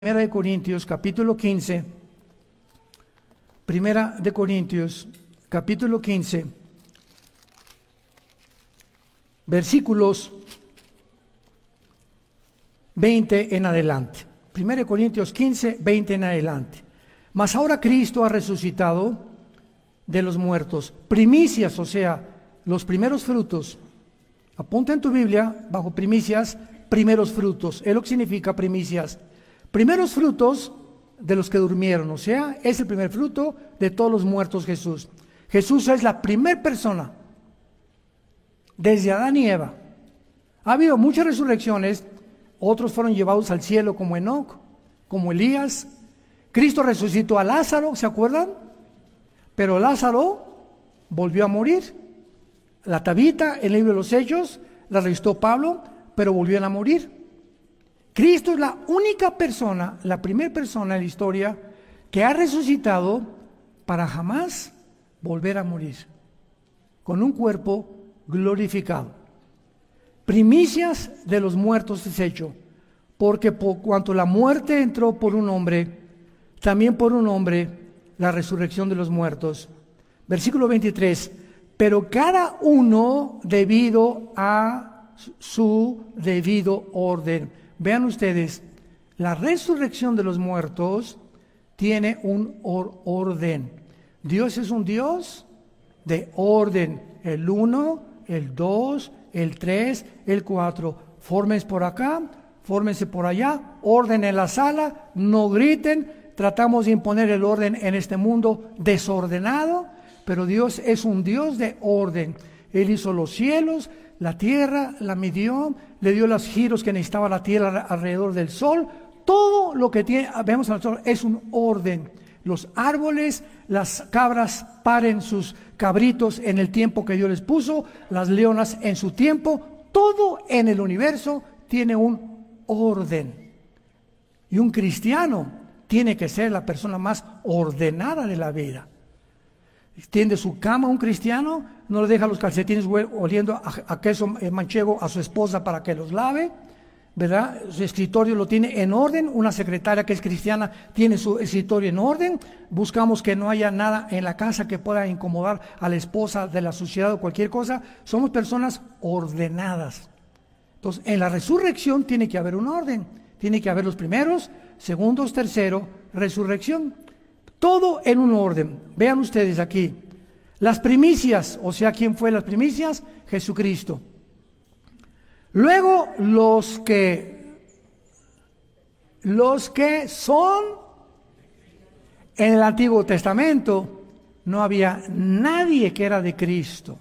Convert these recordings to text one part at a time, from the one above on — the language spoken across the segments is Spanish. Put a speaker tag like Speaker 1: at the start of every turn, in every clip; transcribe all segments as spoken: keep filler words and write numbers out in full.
Speaker 1: Primera de Corintios, capítulo quince. Primera de Corintios, capítulo quince. Versículos veinte en adelante. Primera de Corintios quince, veinte en adelante. Mas ahora Cristo ha resucitado de los muertos. Primicias, o sea, los primeros frutos. Apunta en tu Biblia, bajo primicias, primeros frutos. Es lo que significa primicias. Primeros frutos de los que durmieron, o sea, es el primer fruto de todos los muertos Jesús. Jesús es la primera persona, desde Adán y Eva. Ha habido muchas resurrecciones, otros fueron llevados al cielo como Enoc, como Elías. Cristo resucitó a Lázaro, ¿se acuerdan? Pero Lázaro volvió a morir. La Tabita, en el libro de los Hechos, la resucitó Pablo, pero volvieron a morir. Cristo es la única persona, la primera persona en la historia que ha resucitado para jamás volver a morir, con un cuerpo glorificado. Primicias de los muertos es hecho, porque por cuanto la muerte entró por un hombre, también por un hombre la resurrección de los muertos. Versículo veintitrés, pero cada uno debido a su debido orden. Vean ustedes, la resurrección de los muertos tiene un or- orden. Dios es un Dios de orden. El uno, el dos, el tres, el cuatro. Fórmense por acá, fórmense por allá, orden en la sala, no griten. Tratamos de imponer el orden en este mundo desordenado, pero Dios es un Dios de orden. Él hizo los cielos, la tierra, la midió, le dio los giros que necesitaba la tierra alrededor del sol. Todo lo que tiene, vemos al sol, es un orden. Los árboles, las cabras paren sus cabritos en el tiempo que Dios les puso, las leonas en su tiempo. Todo en el universo tiene un orden. Y un cristiano tiene que ser la persona más ordenada de la vida. Tiende su cama un cristiano, no le deja los calcetines oliendo a, a queso manchego a su esposa para que los lave, ¿verdad? Su escritorio lo tiene en orden. Una secretaria que es cristiana tiene su escritorio en orden. Buscamos que no haya nada en la casa que pueda incomodar a la esposa de la suciedad o cualquier cosa. Somos personas ordenadas. Entonces, en la resurrección tiene que haber un orden. Tiene que haber los primeros, segundos, tercero, resurrección. Todo en un orden. Vean ustedes aquí. Las primicias, o sea, ¿quién fue las primicias? Jesucristo. Luego, los que, los que son, en el Antiguo Testamento, no había nadie que era de Cristo.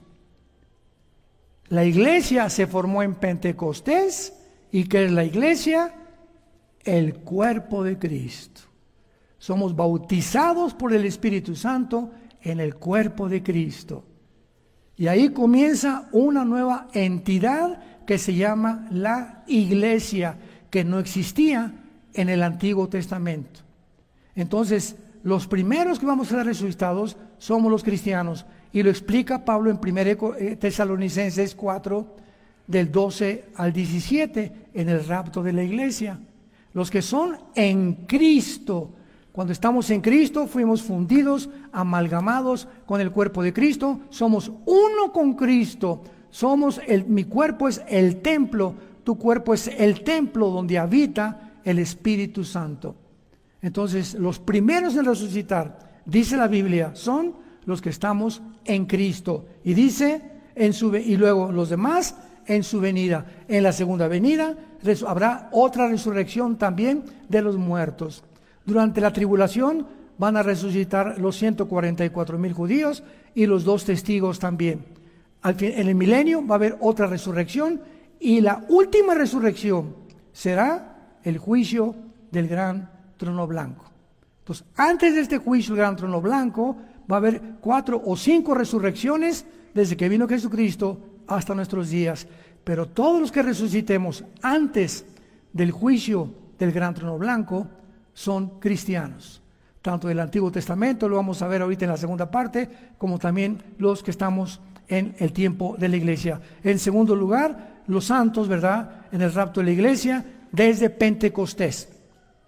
Speaker 1: La iglesia se formó en Pentecostés. ¿Y qué es la iglesia? El cuerpo de Cristo. Somos bautizados por el Espíritu Santo en el cuerpo de Cristo. Y ahí comienza una nueva entidad que se llama la iglesia, que no existía en el Antiguo Testamento. Entonces, los primeros que vamos a ser resucitados somos los cristianos. Y lo explica Pablo en primera Tesalonicenses cuatro, del doce al diecisiete, en el rapto de la iglesia. Los que son en Cristo. Cuando estamos en Cristo, fuimos fundidos, amalgamados con el cuerpo de Cristo. Somos uno con Cristo. Somos el, mi cuerpo es el templo, tu cuerpo es el templo donde habita el Espíritu Santo. Entonces, los primeros en resucitar, dice la Biblia, son los que estamos en Cristo. Y dice, en su, y luego los demás en su venida. En la segunda venida res, habrá otra resurrección también de los muertos. Durante la tribulación van a resucitar los ciento cuarenta y cuatro mil judíos y los dos testigos también. Al fin, en el milenio va a haber otra resurrección y la última resurrección será el juicio del gran trono blanco. Entonces, antes de este juicio del gran trono blanco va a haber cuatro o cinco resurrecciones desde que vino Jesucristo hasta nuestros días. Pero todos los que resucitemos antes del juicio del gran trono blanco son cristianos, tanto del Antiguo Testamento, lo vamos a ver ahorita en la segunda parte, como también los que estamos en el tiempo de la iglesia. En segundo lugar, los santos, ¿verdad? En el rapto de la iglesia, desde Pentecostés.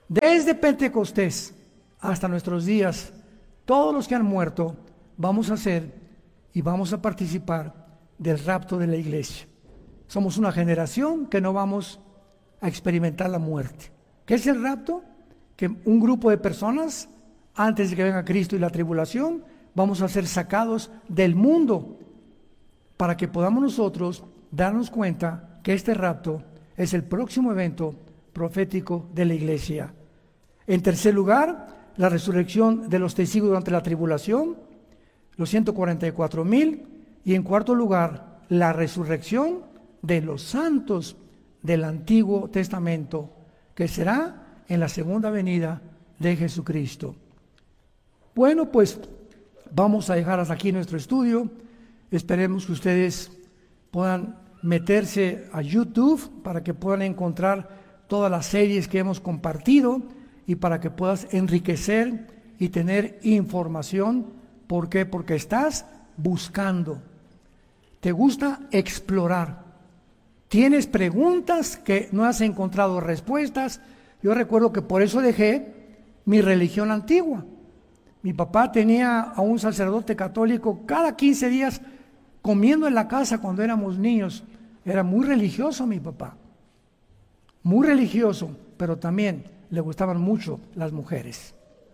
Speaker 1: Desde Pentecostés hasta nuestros días, todos los que han muerto vamos a ser y vamos a participar del rapto de la iglesia. Somos una generación que no vamos a experimentar la muerte. ¿Qué es el rapto? Que un grupo de personas, antes de que venga Cristo y la tribulación, vamos a ser sacados del mundo para que podamos nosotros darnos cuenta que este rapto es el próximo evento profético de la iglesia. En tercer lugar, la resurrección de los testigos durante la tribulación, los ciento cuarenta y cuatro mil, y en cuarto lugar, la resurrección de los santos del Antiguo Testamento, que será en la segunda venida de Jesucristo. Bueno, pues vamos a dejar hasta aquí nuestro estudio. Esperemos que ustedes puedan meterse a YouTube para que puedan encontrar todas las series que hemos compartido y para que puedas enriquecer y tener información. ¿Por qué? Porque estás buscando. Te gusta explorar. Tienes preguntas que no has encontrado respuestas. Yo recuerdo que por eso dejé mi religión antigua. Mi papá tenía a un sacerdote católico cada quince días comiendo en la casa cuando éramos niños. Era muy religioso mi papá. Muy religioso, pero también le gustaban mucho las mujeres.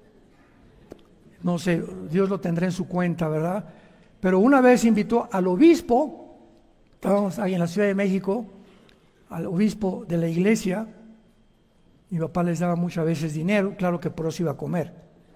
Speaker 1: No sé, Dios lo tendrá en su cuenta, ¿verdad? Pero una vez invitó al obispo, estábamos ahí en la Ciudad de México, al obispo de la iglesia. Mi papá les daba muchas veces dinero, claro que por eso iba a comer.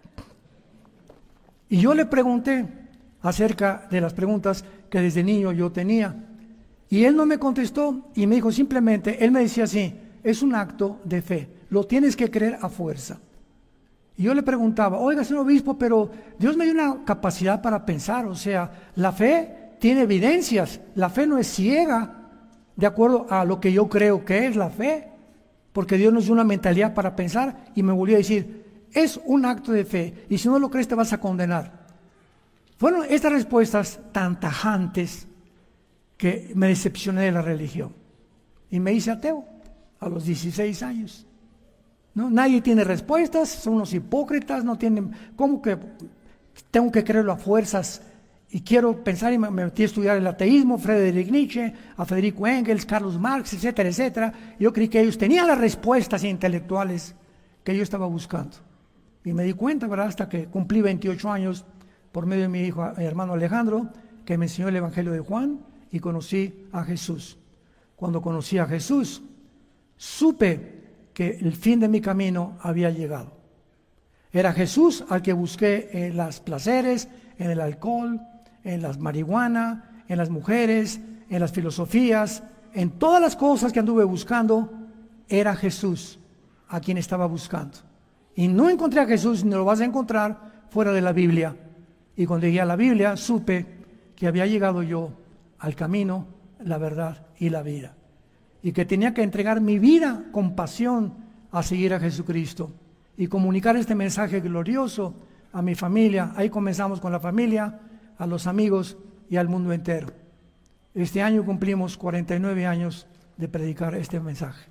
Speaker 1: Y yo le pregunté acerca de las preguntas que desde niño yo tenía. Y él no me contestó y me dijo simplemente, él me decía así, es un acto de fe, lo tienes que creer a fuerza. Y yo le preguntaba, oiga, señor obispo, pero Dios me dio una capacidad para pensar, o sea, la fe tiene evidencias, la fe no es ciega, de acuerdo a lo que yo creo que es la fe, porque Dios nos dio una mentalidad para pensar, y me volvió a decir, es un acto de fe, y si no lo crees te vas a condenar. Fueron estas respuestas tan tajantes que me decepcioné de la religión, y me hice ateo a los dieciséis años. ¿No? Nadie tiene respuestas, son unos hipócritas, no tienen, ¿cómo que tengo que creerlo a fuerzas? Y quiero pensar y me metí a estudiar el ateísmo, Friedrich Nietzsche, a Federico Engels, Carlos Marx, etcétera, etcétera. Yo creí que ellos tenían las respuestas intelectuales que yo estaba buscando. Y me di cuenta, ¿verdad? Hasta que cumplí veintiocho años, por medio de mi hijo, mi hermano Alejandro, que me enseñó el Evangelio de Juan y conocí a Jesús. Cuando conocí a Jesús, supe que el fin de mi camino había llegado. Era Jesús al que busqué en los placeres, en el alcohol, en la marihuana, en las mujeres, en las filosofías, en todas las cosas que anduve buscando. Era Jesús a quien estaba buscando. Y no encontré a Jesús, ni lo vas a encontrar fuera de la Biblia. Y cuando llegué a la Biblia, supe que había llegado yo al camino, la verdad y la vida. Y que tenía que entregar mi vida con pasión a seguir a Jesucristo y comunicar este mensaje glorioso a mi familia. Ahí comenzamos con la familia, a los amigos y al mundo entero. Este año cumplimos cuarenta y nueve años de predicar este mensaje.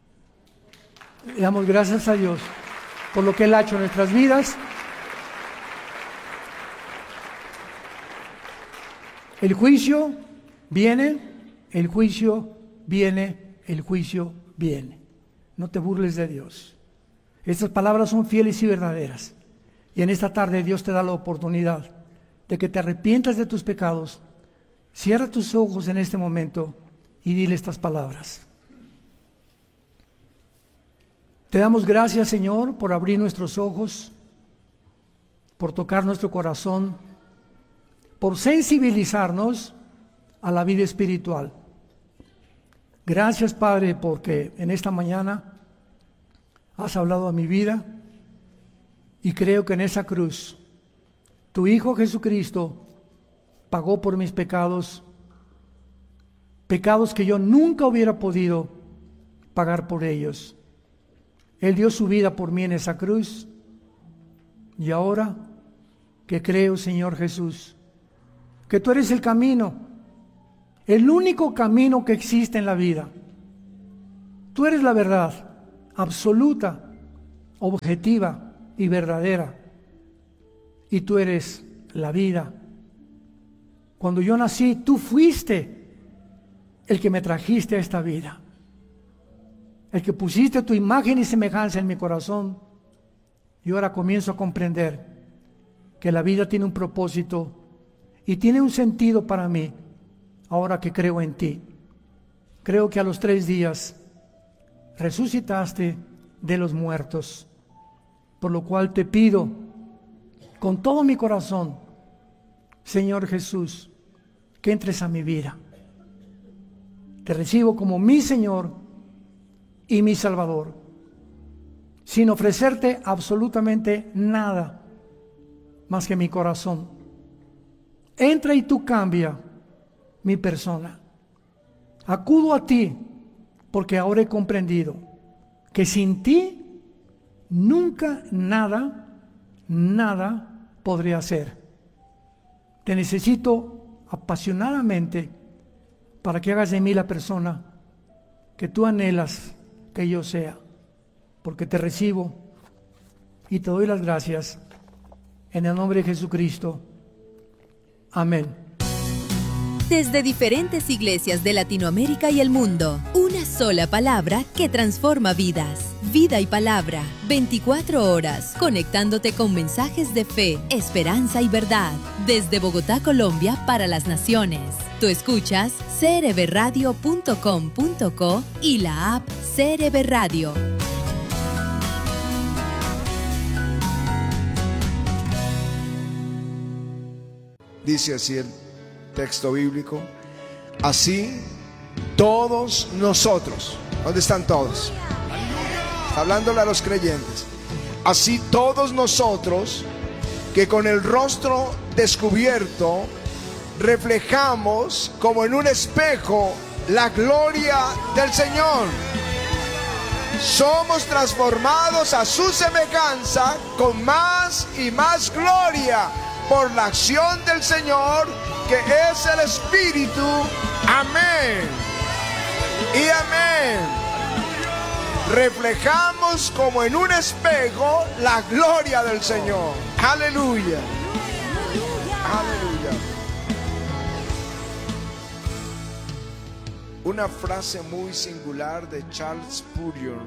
Speaker 1: Le damos gracias a Dios por lo que Él ha hecho en nuestras vidas. El juicio viene, el juicio viene, el juicio viene. No te burles de Dios. Estas palabras son fieles y verdaderas. Y en esta tarde Dios te da la oportunidad de que te arrepientas de tus pecados. Cierra tus ojos en este momento y dile estas palabras. Te damos gracias, Señor, por abrir nuestros ojos, por tocar nuestro corazón, por sensibilizarnos a la vida espiritual. Gracias, Padre, porque en esta mañana has hablado a mi vida y creo que en esa cruz tu Hijo Jesucristo pagó por mis pecados, pecados que yo nunca hubiera podido pagar por ellos. Él dio su vida por mí en esa cruz y ahora que creo, Señor Jesús, que tú eres el camino, el único camino que existe en la vida. Tú eres la verdad absoluta objetiva y verdadera. Y tú eres la vida. Cuando yo nací, tú fuiste el que me trajiste a esta vida. El que pusiste tu imagen y semejanza en mi corazón. Y ahora comienzo a comprender que la vida tiene un propósito y tiene un sentido para mí, ahora que creo en ti. Creo que a los tres días resucitaste de los muertos, por lo cual te pido con todo mi corazón, Señor Jesús, que entres a mi vida. Te recibo como mi Señor y mi Salvador, sin ofrecerte absolutamente nada más que mi corazón. Entra y tú cambia mi persona. Acudo a ti porque ahora he comprendido que sin ti nunca nada, nada podré hacer. Te necesito apasionadamente para que hagas de mí la persona que tú anhelas que yo sea, porque te recibo y te doy las gracias en el nombre de Jesucristo. Amén.
Speaker 2: Desde diferentes iglesias de Latinoamérica y el mundo, una sola palabra que transforma vidas. Vida y Palabra, veinticuatro horas, conectándote con mensajes de fe, esperanza y verdad. Desde Bogotá, Colombia, para las naciones. Tú escuchas c r b radio punto com punto co y la app C R B Radio.
Speaker 3: Dice así el texto bíblico: así todos nosotros, ¿dónde están todos? Está hablándole a los creyentes. Así todos nosotros, que con el rostro descubierto reflejamos como en un espejo la gloria del Señor, somos transformados a su semejanza con más y más gloria por la acción del Señor, que es el Espíritu. Amén y amén. Reflejamos como en un espejo la gloria del Señor. Aleluya. Aleluya. Una frase muy singular de Charles Spurgeon,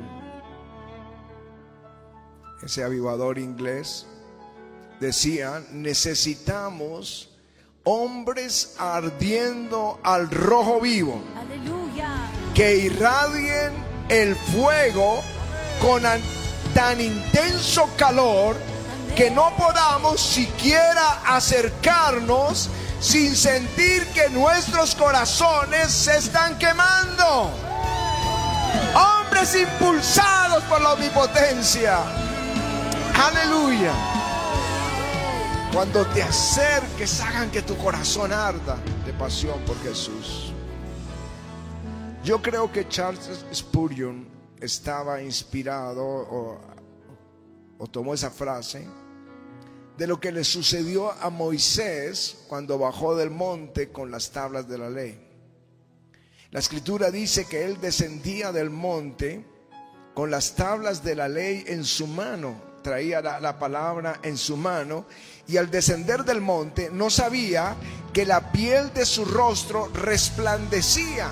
Speaker 3: ese avivador inglés, decía: necesitamos hombres ardiendo al rojo vivo. Aleluya. Que irradien el fuego con tan intenso calor que no podamos siquiera acercarnos sin sentir que nuestros corazones se están quemando. Hombres impulsados por la omnipotencia. Aleluya. Cuando te acerques, hagan que tu corazón arda de pasión por Jesús. Yo creo que Charles Spurgeon estaba inspirado o, o tomó esa frase de lo que le sucedió a Moisés cuando bajó del monte con las tablas de la ley. La escritura dice que él descendía del monte con las tablas de la ley en su mano, traía la, la palabra en su mano, y al descender del monte no sabía que la piel de su rostro resplandecía.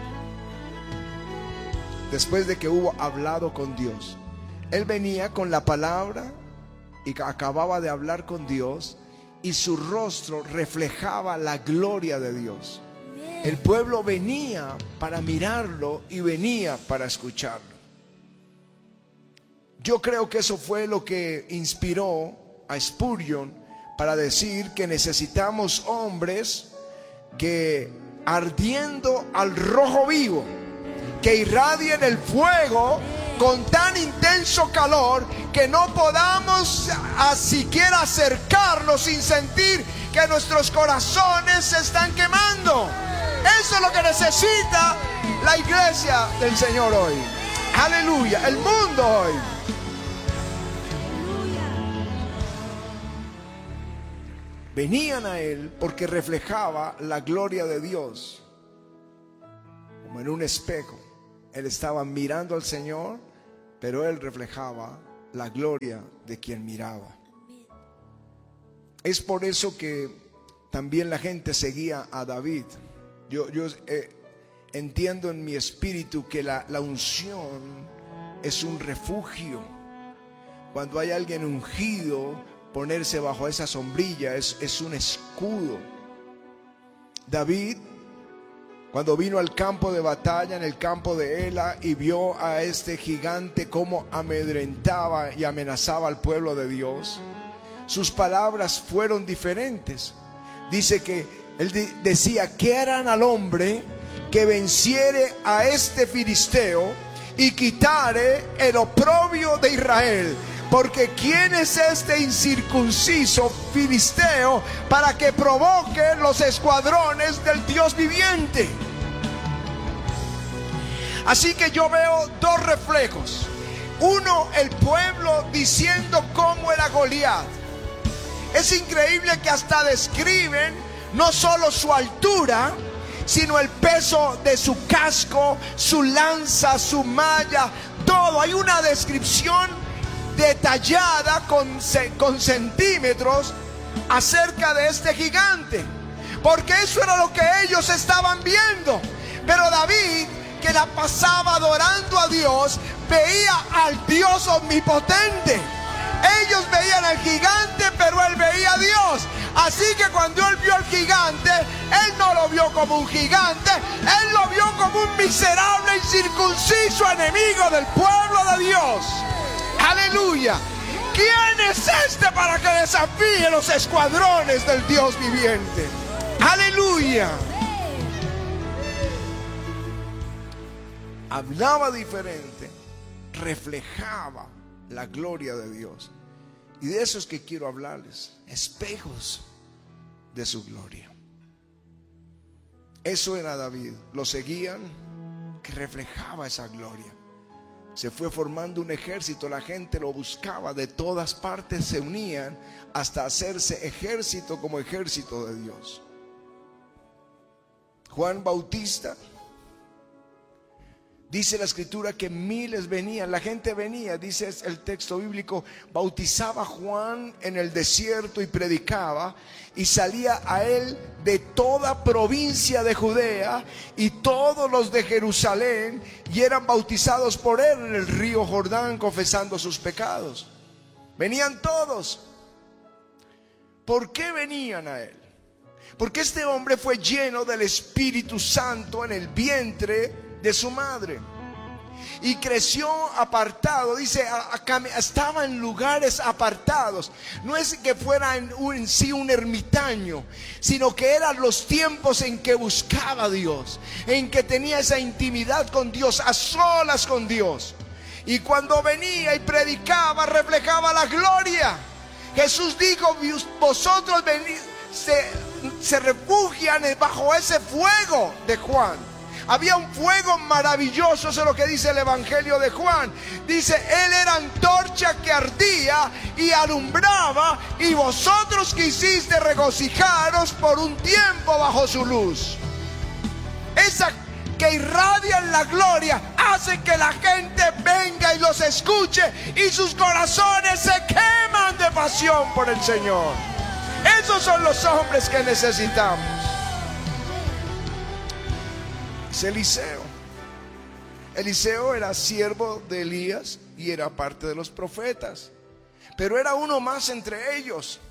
Speaker 3: Después de que hubo hablado con Dios, él venía con la palabra y acababa de hablar con Dios, y su rostro reflejaba la gloria de Dios. El pueblo venía para mirarlo y venía para escucharlo. Yo creo que eso fue lo que inspiró a Spurgeon para decir que necesitamos hombres que, ardiendo al rojo vivo, que irradien el fuego con tan intenso calor que no podamos a siquiera acercarnos sin sentir que nuestros corazones se están quemando. Eso es lo que necesita la iglesia del Señor hoy. Aleluya. El mundo hoy. Venían a él porque reflejaba la gloria de Dios como en un espejo. Él estaba mirando al Señor, pero él reflejaba la gloria de quien miraba. Es por eso que también la gente seguía a David. Yo, yo eh, entiendo en mi espíritu que la, la unción es un refugio. Cuando hay alguien ungido, ponerse bajo esa sombrilla es, es un escudo. David, cuando vino al campo de batalla, en el campo de Ela, y vio a este gigante cómo amedrentaba y amenazaba al pueblo de Dios, sus palabras fueron diferentes. Dice que él de- decía: ¿qué harán al hombre que venciere a este filisteo y quitare el oprobio de Israel? Porque ¿quién es este incircunciso filisteo para que provoque los escuadrones del Dios viviente? Así que yo veo dos reflejos. Uno, el pueblo diciendo cómo era Goliat. Es increíble que hasta describen no solo su altura, sino el peso de su casco, su lanza, su malla, todo. Hay una descripción detallada con, con centímetros acerca de este gigante, porque eso era lo que ellos estaban viendo. Pero David, que la pasaba adorando a Dios, veía al Dios omnipotente. Ellos veían al gigante, pero él veía a Dios. Así que cuando él vio al gigante, él no lo vio como un gigante, él lo vio como un miserable incircunciso enemigo del pueblo de Dios. Aleluya. ¿Quién es este para que desafíe los escuadrones del Dios viviente? Aleluya. Hablaba diferente, reflejaba la gloria de Dios. Y de eso es que quiero hablarles. Espejos de su gloria. Eso era David. Lo seguían, que reflejaba esa gloria. Se fue formando un ejército, la gente lo buscaba, de todas partes se unían hasta hacerse ejército como ejército de Dios. Juan Bautista, dice la escritura que miles venían, la gente venía, dice el texto bíblico, bautizaba Juan en el desierto y predicaba, y salía a él de toda provincia de Judea y todos los de Jerusalén, y eran bautizados por él en el río Jordán, confesando sus pecados. Venían todos. ¿Por qué venían a él? Porque este hombre fue lleno del Espíritu Santo en el vientre de su madre y creció apartado. Dice, acá estaba en lugares apartados. No es que fuera en, un, en sí un ermitaño, sino que eran los tiempos en que buscaba a Dios, en que tenía esa intimidad con Dios, a solas con Dios. Y cuando venía y predicaba, reflejaba la gloria. Jesús dijo: vosotros venís, se, se refugian bajo ese fuego de Juan. Había un fuego maravilloso, eso es lo que dice el Evangelio de Juan. Dice, él era antorcha que ardía y alumbraba, y vosotros quisiste regocijaros por un tiempo bajo su luz. Esa que irradian la gloria hace que la gente venga y los escuche, y sus corazones se queman de pasión por el Señor. Esos son los hombres que necesitamos. Es Eliseo. Eliseo era siervo de Elías y era parte de los profetas, pero era uno más entre ellos.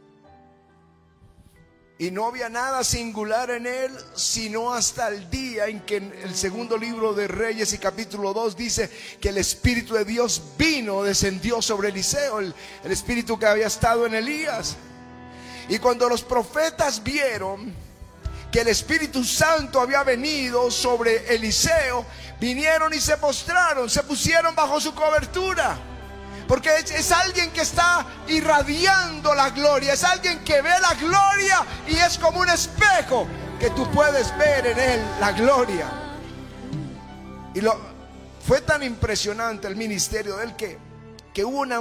Speaker 3: Y no había nada singular en él, sino hasta el día en que en el segundo libro de Reyes y capítulo dos dice que el Espíritu de Dios vino, descendió sobre Eliseo, el, el Espíritu que había estado en Elías. Y cuando los profetas vieron que el Espíritu Santo había venido sobre Eliseo, vinieron y se postraron, se pusieron bajo su cobertura. Porque es, es alguien que está irradiando la gloria, es alguien que ve la gloria y es como un espejo que tú puedes ver en él la gloria. Y lo, fue tan impresionante el ministerio de él que, que hubo una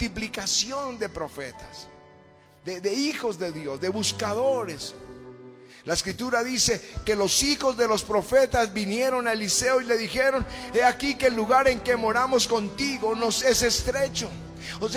Speaker 3: multiplicación de profetas, de, de hijos de Dios, de buscadores. La escritura dice que los hijos de los profetas vinieron a Eliseo y le dijeron: he aquí que el lugar en que moramos contigo nos es estrecho. O sea,